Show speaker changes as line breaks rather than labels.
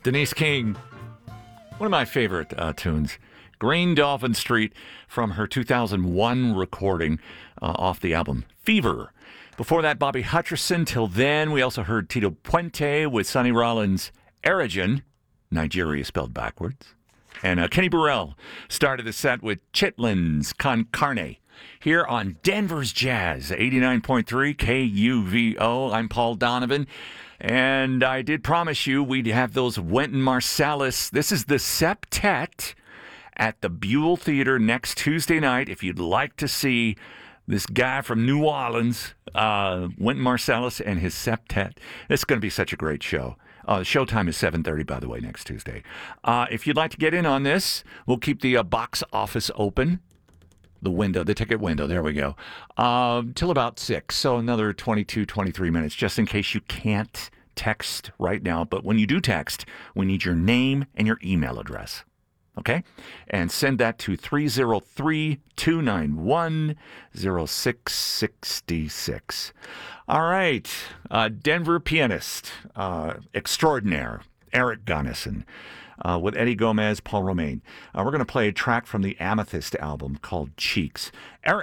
Denise King, one of my favorite tunes. Green Dolphin Street from her 2001 recording off the album Fever. Before that, Bobby Hutcherson. Till then, we also heard Tito Puente with Sonny Rollins' Erigen, Nigeria spelled backwards. And Kenny Burrell started the set with Chitlin's Con Carne here on Denver's Jazz, 89.3 KUVO. I'm Paul Donovan. And I did promise you we'd have those Wynton Marsalis. This is the septet at the Buell Theater next Tuesday night. If you'd like to see this guy from New Orleans, Wynton Marsalis and his septet, it's going to be such a great show. The showtime is 7:30, by the way, next Tuesday. If you'd like to get in on this, we'll keep the box office open. The ticket window, there we go, till about 6. So another 22, 23 minutes, just in case you can't text right now. But when you do text, we need your name and your email address. Okay? And send that to 303-291-0666. All right. Denver pianist extraordinaire, Eric Gunnison, with Eddie Gomez, Paul Romain. We're going to play a track from the Amethyst album called Cheeks. Eric